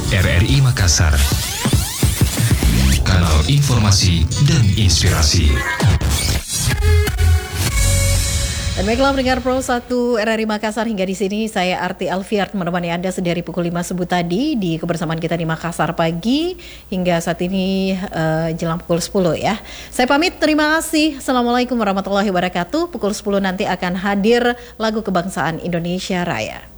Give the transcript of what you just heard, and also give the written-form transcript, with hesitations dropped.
RRI Makassar, kanal informasi dan inspirasi. Dan baiklah pendengar Pro 1 RRI Makassar, hingga di sini saya Arti Alfiard menemani Anda sedari pukul 5 subuh tadi di kebersamaan kita di Makassar pagi hingga saat ini jelang pukul 10 ya. Saya pamit, terima kasih. Assalamualaikum warahmatullahi wabarakatuh. Pukul 10 nanti akan hadir lagu kebangsaan Indonesia Raya.